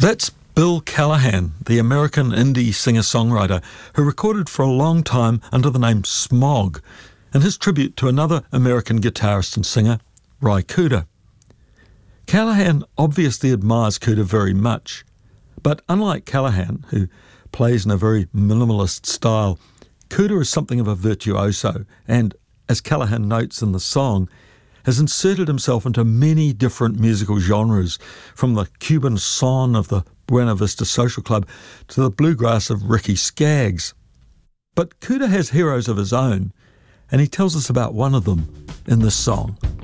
That's Bill Callahan, the American indie singer-songwriter who recorded for a long time under the name Smog, in his tribute to another American guitarist and singer, Ry Cooder. Callahan obviously admires Cooder very much, but unlike Callahan, who plays in a very minimalist style, Cooder is something of a virtuoso and, as Callahan notes in the song, has inserted himself into many different musical genres, from the Cuban son of the Buena Vista Social Club to the bluegrass of Ricky Skaggs. But Cooder has heroes of his own, and he tells us about one of them in this song.